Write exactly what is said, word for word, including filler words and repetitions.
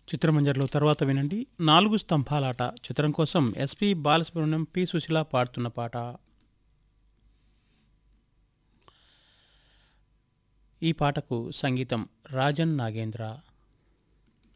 చిత్రమంజరిలో తర్వాత వినండి నాలుగు స్తంభాలాట చిత్రం కోసం ఎస్పి బాలసుబ్రహ్మణ్యం పి సుశీల పాడుతున్న పాట. ఈ పాటకు సంగీతం రాజన్ నాగేంద్ర.